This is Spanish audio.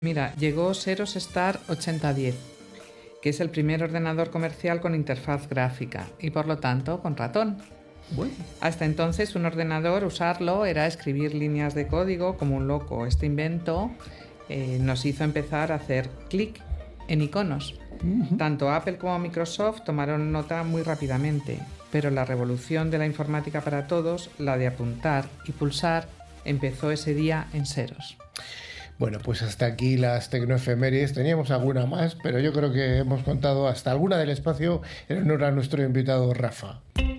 Mira, llegó Xerox Star 8010, que es el primer ordenador comercial con interfaz gráfica y por lo tanto con ratón. Bueno, Hasta entonces un ordenador, usarlo era escribir líneas de código como un loco. Este invento nos hizo empezar a hacer clic en iconos. Tanto Apple como Microsoft tomaron nota muy rápidamente, pero la revolución de la informática para todos, la de apuntar y pulsar, empezó ese día en Xerox. bueno, pues hasta aquí las tecnoefemérides. Teníamos alguna más, pero yo creo que hemos contado hasta alguna del espacio en honor a nuestro invitado Rafa.